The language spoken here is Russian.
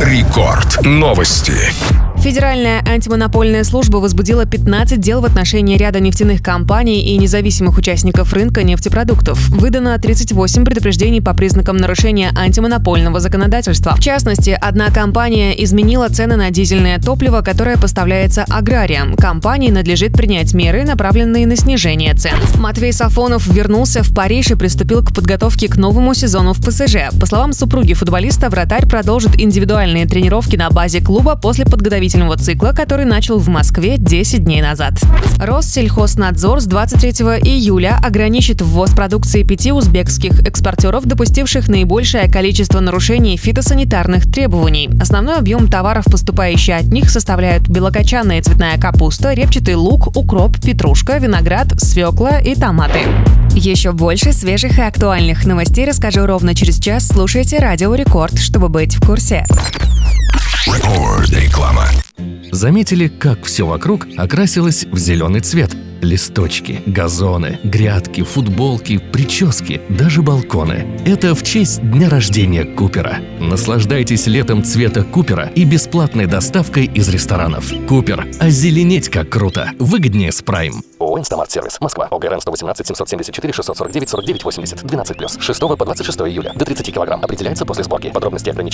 Рекорд. Новости. Федеральная антимонопольная служба возбудила 15 дел в отношении ряда нефтяных компаний и независимых участников рынка нефтепродуктов. Выдано 38 предупреждений по признакам нарушения антимонопольного законодательства. В частности, одна компания изменила цены на дизельное топливо, которое поставляется аграриям. Компании надлежит принять меры, направленные на снижение цен. Матвей Сафонов вернулся в Париж и приступил к подготовке к новому сезону в ПСЖ. По словам супруги футболиста, вратарь продолжит индивидуальные тренировки на базе клуба после подготовительного цикла, который начал в Москве 10 дней назад. Россельхознадзор с 23 июля ограничит ввоз продукции 5 узбекских экспортеров, допустивших наибольшее количество нарушений фитосанитарных требований. Основной объем товаров, поступающий от них, составляют белокочанная цветная капуста, репчатый лук, укроп, петрушка, виноград, свекла и томаты. Еще больше свежих и актуальных новостей расскажу ровно через час. Слушайте Радио Рекорд, чтобы быть в курсе. Реклама. Заметили, как все вокруг окрасилось в зеленый цвет? Листочки, газоны, грядки, футболки, прически, даже балконы. Это в честь дня рождения Купера. Наслаждайтесь летом цвета Купера и бесплатной доставкой из ресторанов. Купер. Озеленеть как круто. Выгоднее с Prime. ООО «Инстамарт-сервис», Москва, ОГРН 118 774 649 49 80, 12+, 6 по 26 июля, до 30 кг, определяется после сборки. Подробности ограничений